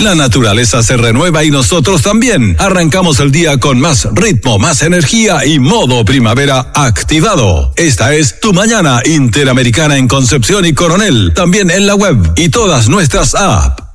La naturaleza se renueva y nosotros también. Arrancamos el día con más ritmo, más energía y modo primavera activado. Esta es Tu Mañana Interamericana en Concepción y Coronel. También en la web y todas nuestras apps.